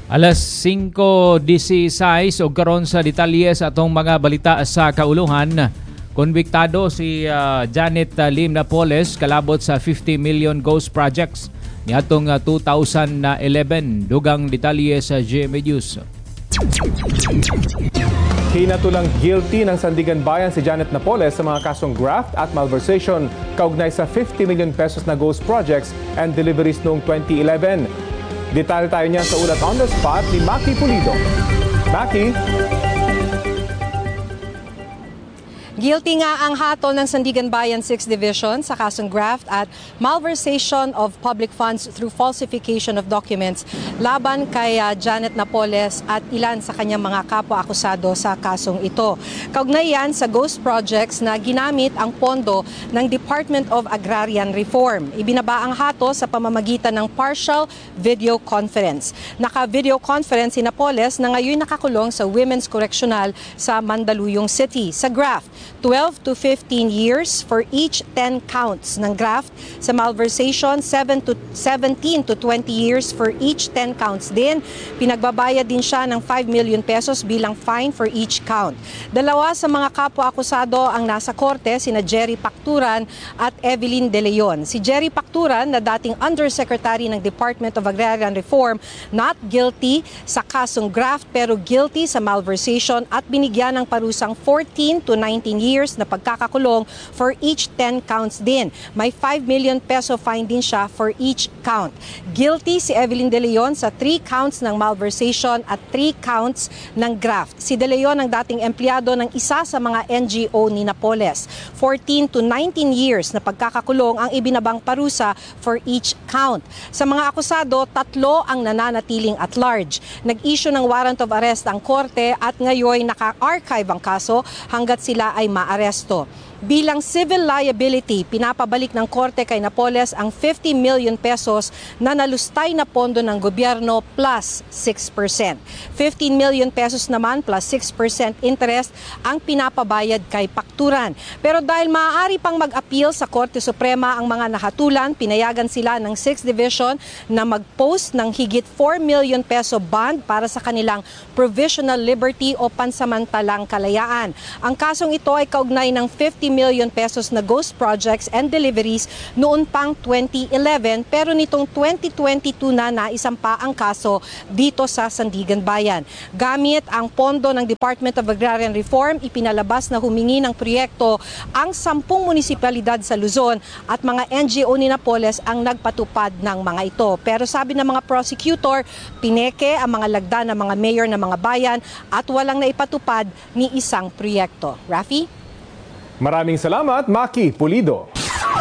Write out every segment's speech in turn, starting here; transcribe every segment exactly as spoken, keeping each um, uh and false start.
Alas singko disisais og karon sa detalye sa atong mga balita sa kauluhan. Konbiktado si uh, Janet uh, Lim Napoles kalabot sa fifty million ghost projects niadtong uh, two thousand eleven. Dugang detalye sa G M A News. Hinatulang guilty ng Sandigan Bayan si Janet Napoles sa mga kasong graft at malversation kaugnay sa fifty million pesos na ghost projects and deliveries noong twenty eleven. Detalye tayo niyan sa ulat on the spot ni Maki Pulido. Maki? Guilty nga ang hatol ng Sandigan Bayan sixth Division sa kasong graft at malversation of public funds through falsification of documents laban kay uh, Janet Napoles at ilan sa kanyang mga kapwa-akusado sa kasong ito. Kaugnay yan sa ghost projects na ginamit ang pondo ng Department of Agrarian Reform. Ibinaba ang hatol sa pamamagitan ng partial video conference. Naka-video conference si Napoles na ngayon nakakulong sa Women's Correctional sa Mandaluyong City. Sa graft, twelve to fifteen years for each ten counts ng graft. Sa malversation, seventeen to twenty years for each ten counts din. Pinagbabayad din siya ng five million pesos bilang fine for each count. Dalawa sa mga kapwa-akusado ang nasa korte, sina Jerry Pacturan at Evelyn De Leon. Si Jerry Pacturan, na dating Undersecretary ng Department of Agrarian Reform, not guilty sa kasong graft pero guilty sa malversation at binigyan ng parusang fourteen to nineteen years na pagkakakulong for each ten counts din. May five million peso fine din siya for each count. Guilty si Evelyn De Leon sa three counts ng malversation at three counts ng graft. Si De Leon ang dating empleyado ng isa sa mga N G O ni Napoles. fourteen to nineteen years na pagkakakulong ang ibinabang parusa for each count. Sa mga akusado, tatlo ang nananatiling at large. Nag-issue ng warrant of arrest ang korte at ngayon naka-archive ang kaso hanggat sila ay maaresto. Bilang civil liability, pinapabalik ng korte kay Napoles ang fifty million pesos na nalustay na pondo ng gobyerno plus six percent. fifteen million pesos naman plus six percent interest ang pinapabayad kay Pacturan. Pero dahil maaari pang mag-appeal sa Korte Suprema ang mga nahatulan, pinayagan sila ng sixth Division na mag-post ng higit four million peso bond para sa kanilang provisional liberty o pansamantalang kalayaan. Ang kasong ito ay kaugnay ng fifty million pesos na ghost projects and deliveries noon pang twenty eleven pero nitong twenty twenty-two na naisampa ang kaso dito sa Sandigan Bayan. Gamit ang pondo ng Department of Agrarian Reform, ipinalabas na humingi ng proyekto ang sampung munisipalidad sa Luzon at mga N G O ni Napoles ang nagpatupad ng mga ito. Pero sabi ng mga prosecutor, pineke ang mga lagda ng mga mayor ng mga bayan at walang naipatupad ni isang proyekto. Rafi? Maraming salamat, Maki Pulido.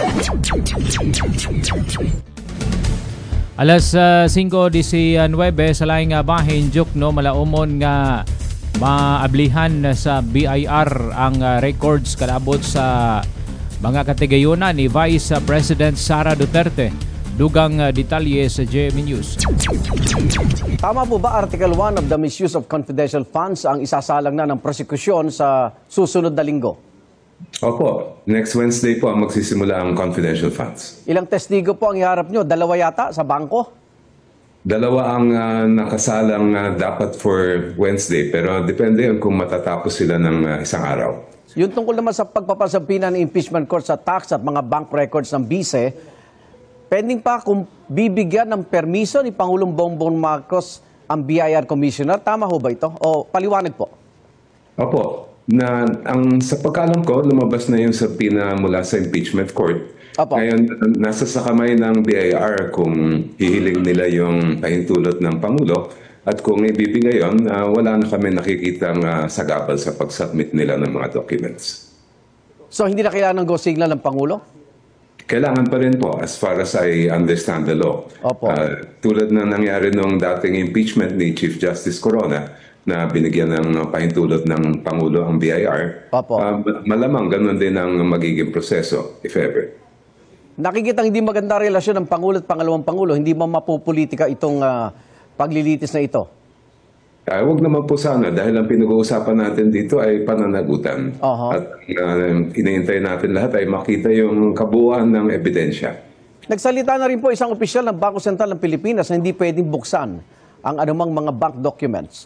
Alas uh, singko diecinueve sa laing uh, bahin juk no malaumon nga maablihan sa B I R ang uh, records kalabot sa mga katigayunan ni Vice President Sara Duterte. Dugang uh, detalye sa G M A News. Tama po ba Article one of the misuse of confidential funds ang isasalang na ng prosekusyon sa susunod na linggo? Opo, next Wednesday po ang magsisimula ang confidential funds. Ilang testigo po ang iharap nyo? Dalawa yata sa bangko? Dalawa ang uh, nakasalang uh, dapat for Wednesday pero depende yun kung matatapos sila ng uh, isang araw. Yung tungkol naman sa pagpapasampina ng impeachment court sa tax at mga bank records ng bise, pending pa kung bibigyan ng permiso ni Pangulong Bongbong Marcos ang B I R Commissioner. Tama ho ba ito? O paliwanag po? Opo. Na ang sa pagkalam ko, lumabas na yung subpoena mula sa impeachment court. Opo. Ngayon, nasa sa kamay ng B I R kung hihiling nila yung pahintulot ng Pangulo at kung ibibigay yun, uh, wala na kami nakikitang uh, sagabal sa pag-submit nila ng mga documents. So hindi na kailangan ng go signal ng Pangulo? Kailangan pa rin po as far as I understand the law. Opo. Uh, tulad na nangyari nung dating impeachment ni Chief Justice Corona, na binigyan ng pahintulot ng Pangulo ang B I R, uh, malamang ganun din ang magiging proseso, if ever. Nakikita hindi maganda relasyon ng Pangulo at Pangalawang Pangulo. Hindi mo mapupolitika itong uh, paglilitis na ito? Uh, huwag naman po sana dahil ang pinag-uusapan natin dito ay pananagutan. Uh-huh. At uh, hinihintay natin lahat ay makita yung kabuuan ng ebidensya. Nagsalita na rin po isang opisyal ng Bangko Sentral ng Pilipinas na hindi pwedeng buksan ang anumang mga bank documents?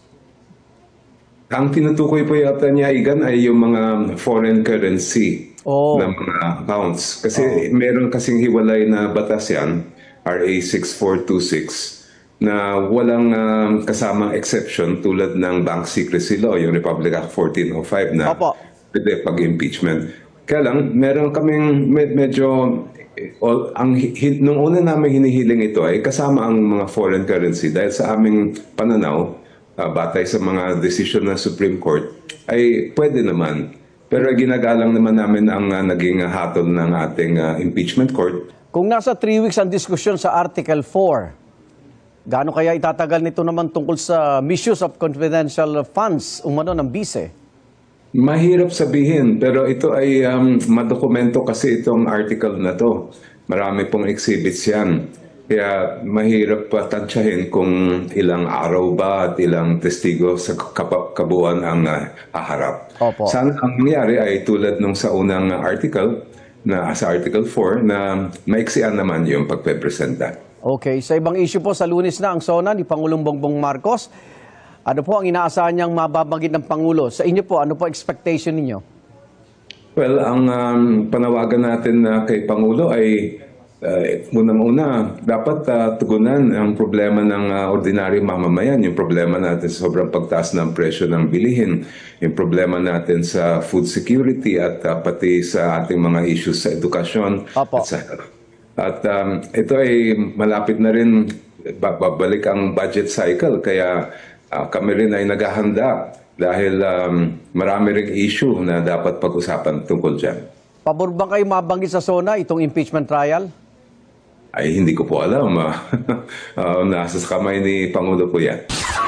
Ang tinutukoy po yata niya, Igan, ay yung mga foreign currency Oh. na mga accounts. Kasi meron kasing hiwalay na batas yan, R A six four two six, na walang um, kasamang exception tulad ng Bank Secrecy Law, yung Republic Act fourteen oh five na Opo. pwede pag-impeachment. Kaya lang, meron kaming med- medyo, eh, all, ang, hi- nung una namin hinihiling ito ay kasama ang mga foreign currency dahil sa aming pananaw, uh, batay sa mga decision ng Supreme Court, ay pwede naman. Pero ginagalang naman namin ang uh, naging uh, hatol ng ating uh, impeachment court. Kung nasa three weeks ang diskusyon sa Article four, gaano kaya itatagal nito naman tungkol sa misuse of confidential funds umano ng bise? Mahirap sabihin, pero ito ay um, madokumento kasi itong article na to. Marami pong exhibits yan. Kaya mahirap pa tansyahin kung ilang araw ba at ilang testigo sa kap- kabuuan ang uh, haharap. Opo. Sana ang nangyari ay tulad nung sa unang article, na sa Article four, na maiksian naman yung pagpepresenta. Okay, sa ibang issue po, sa Lunes na ang SONA ni Pangulong Bongbong Marcos. Ano po ang inaasahan niyang mababanggit ng Pangulo? Sa inyo po, ano po expectation ninyo? Well, ang um, panawagan natin na kay Pangulo ay uh, unang-una, dapat uh, tugunan ang problema ng uh, ordinaryong mamamayan, yung problema natin sa sobrang pagtaas ng presyo ng bilihin, yung problema natin sa food security at uh, pati sa ating mga issues sa edukasyon. Opo. At, sa, at um, ito ay malapit na rin babalik ang budget cycle, kaya uh, kami rin ay naghahanda dahil um, marami ring issue na dapat pag-usapan tungkol dyan. Pabor bang kayo mabanggit sa SONA itong impeachment trial? Ay, hindi ko po alam. uh, nasa sa kamay ni Pangulo po yan.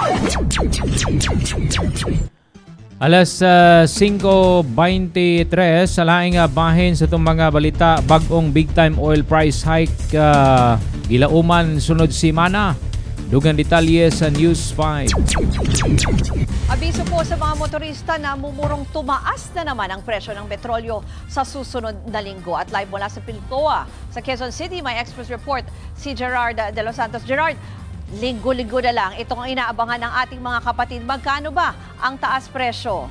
Alas uh, cinco twenty-three, sa laing uh, bahin sa itong mga balita, bagong big time oil price hike uh, gilauman sunod simana. Dugang detalye sa News five. Abiso po sa mga motorista na mumurong tumaas na naman ang presyo ng petrolyo sa susunod na linggo. At live mula sa Pilcoa, sa Quezon City, may Express Report si Gerard De Los Santos. Gerard, linggo-linggo na lang, itong ang inaabangan ng ating mga kapatid. Magkano ba ang taas presyo?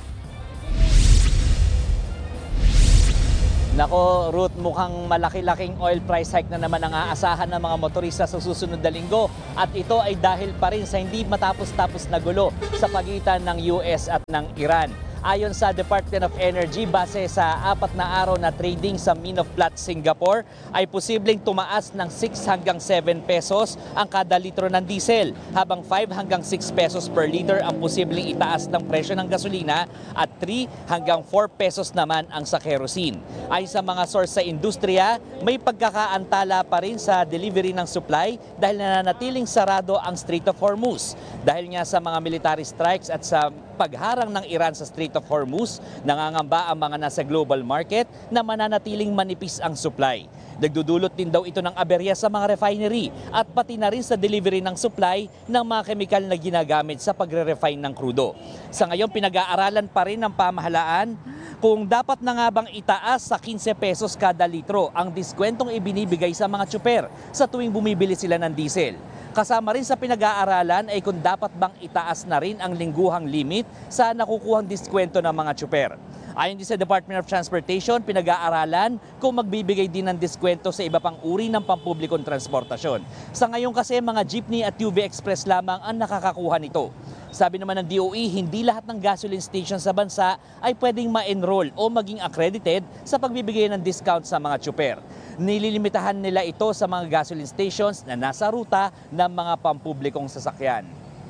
Nako, Ruth, mukhang malaki-laking oil price hike na naman ang aasahan ng mga motorista sa susunod na linggo. At ito ay dahil pa rin sa hindi matapos-tapos na gulo sa pagitan ng U S at ng Iran. Ayon sa Department of Energy, base sa apat na araw na trading sa Mine of Platte, Singapore, ay posibleng tumaas ng six hanggang seven pesos ang kada litro ng diesel, habang five hanggang six pesos per liter ang posibleng itaas ng presyo ng gasolina at three hanggang four pesos naman ang sa kerosene. Ay sa mga source sa industriya, may pagkakaantala pa rin sa delivery ng supply dahil nananatiling sarado ang Strait of Hormuz. Dahil nga sa mga military strikes at sa pagharang ng Iran sa Strait of Hormuz, nangangamba ang mga nasa global market na mananatiling manipis ang supply. Nagdudulot din daw ito ng aberya sa mga refinery at pati na rin sa delivery ng supply ng mga kemikal na ginagamit sa pagre-refine ng krudo. Sa ngayon, pinag-aaralan pa rin ng pamahalaan kung dapat na nga bang itaas sa fifteen pesos kada litro ang diskwentong ibinibigay sa mga tsuper sa tuwing bumibili sila ng diesel. Kasama rin sa pinag-aaralan ay kung dapat bang itaas na rin ang lingguhang limit sa nakukuhang diskwento ng mga tsuper. Ayon din sa Department of Transportation, pinag-aaralan kung magbibigay din ng diskwento sa iba pang uri ng pampublikong transportasyon. Sa ngayon kasi, mga jeepney at U V Express lamang ang nakakakuha nito. Sabi naman ng D O E, hindi lahat ng gasoline station sa bansa ay pwedeng ma-enroll o maging accredited sa pagbibigay ng discount sa mga tsuper. Nililimitahan nila ito sa mga gasoline stations na nasa ruta ng mga pampublikong sasakyan.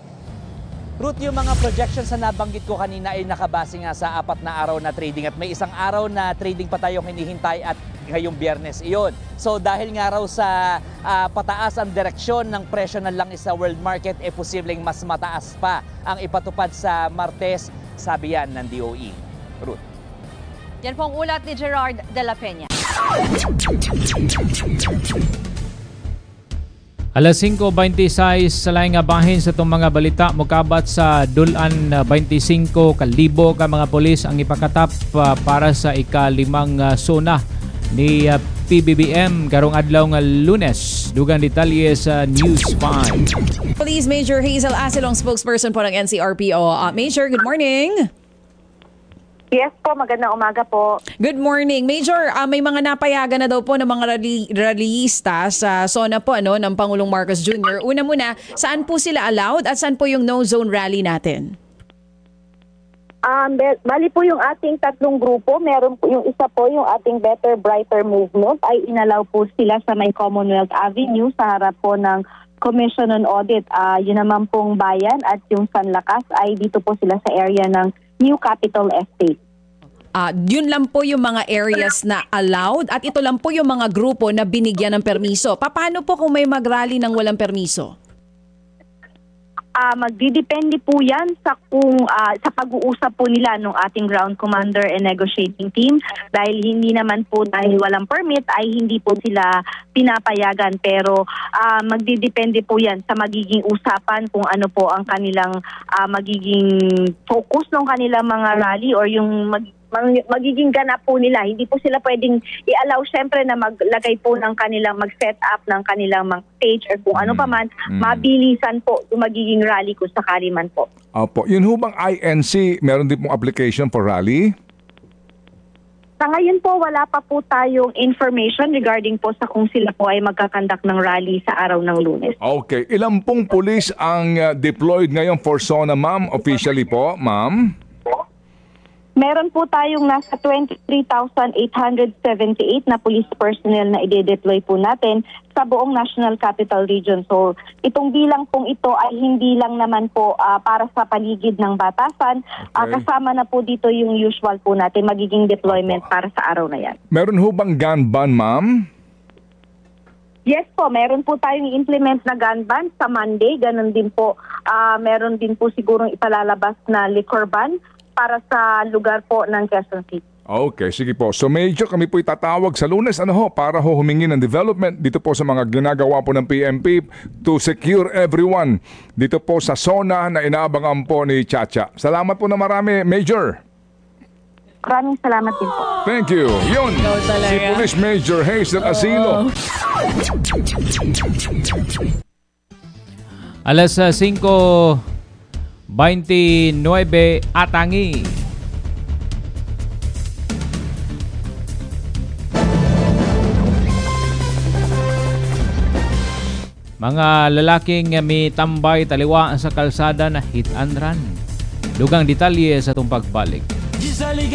Ruth, yung mga projections na nabanggit ko kanina ay nakabase nga sa apat na araw na trading at may isang araw na trading pa tayong hinihintay at ngayong Biyernes iyon. So dahil nga raw sa uh, pataas ang direksyon ng presyo ng langis sa world market, eh posibleng mas mataas pa ang ipatupad sa Martes, sabi yan ng D O E. Ruth. Yan po ang ulat ni Gerard De La Peña. Alas cinco twenty-six, sa laing nga bahin sa itong mga balita, mukabat sa dulan twenty-five kalibo ka mga polis ang ipakatap uh, para sa ikalimang uh, zona ni uh, P B B M karong adlaw nga Lunes. Dugang detalye sa News five. Police Major Hazel Asilong, spokesperson po ng N C R P O. Uh, Major, good morning. Yes po, magandang umaga po. Good morning. Major, uh, may mga napayagan na daw po ng mga rally, rallyista sa zona po ano, ng Pangulong Marcos Junior Una muna, saan po sila allowed at saan po yung no-zone rally natin? Um, bali po yung ating tatlong grupo, meron po yung isa po yung ating Better Brighter Movement ay inalaw po sila sa may Commonwealth Avenue sa harap po ng Commission on Audit. Uh, yun naman pong bayan at yung San Lakas ay dito po sila sa area ng New Capital Estate. Uh, yun lang po yung mga areas na allowed at ito lang po yung mga grupo na binigyan ng permiso. Paano po kung may mag-rally ng walang permiso? Uh, magdidepende po yan sa kung uh, sa pag-uusap po nila ng ating ground commander and negotiating team dahil hindi naman po dahil walang permit ay hindi po sila pinapayagan pero uh, magdidepende po yan sa magiging usapan kung ano po ang kanilang uh, magiging focus ng kanilang mga rally or yung mag magiging ganap po nila. Hindi po sila pwedeng i-allow syempre na maglagay po ng kanilang mag-set up ng kanilang mga stage or kung ano pa man, mm. mabilisan po yung magiging rally kung sakali man po. Opo. Yun ho bang I N C, meron din pong application for rally? Sa ngayon po, wala pa po tayong information regarding po sa kung sila po ay magkakandak ng rally sa araw ng Lunes. Okay. Ilang pong pulis ang uh, deployed ngayon for SONA, ma'am? Officially po, ma'am? Meron po tayong nasa twenty-three thousand eight hundred seventy-eight na police personnel na ide-deploy po natin sa buong National Capital Region. So itong bilang pong ito ay hindi lang naman po uh, para sa paligid ng batasan. Okay. Uh, kasama na po dito yung usual po natin magiging deployment para sa araw na yan. Meron ho bang gun ban, ma'am? Yes po, meron po tayong implement na gun ban sa Monday. Ganon din po, uh, meron din po sigurong ipalalabas na liquor ban para sa lugar po ng Quezon City. Okay, sige po. So Major, kami po itatawag sa Lunes ano ho, para ho humingi ng development dito po sa mga ginagawa po ng P M P to secure everyone dito po sa zona na inaabangan po ni Chacha. Salamat po na marami, Major. Maraming salamat din po. Thank you. Yun, si Police Major Hazel Asilo. Alas cinco twenty-nine Atangi. Mga lalaking may tambay taliwa sa kalsada na hit and run. Dugang detalye sa itong pagbalik.